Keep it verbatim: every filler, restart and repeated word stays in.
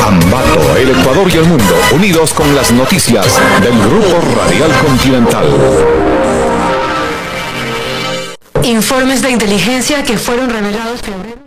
Ambato, el Ecuador y el mundo, unidos con las noticias del Grupo Radial Continental. Informes de inteligencia que fueron revelados en febrero.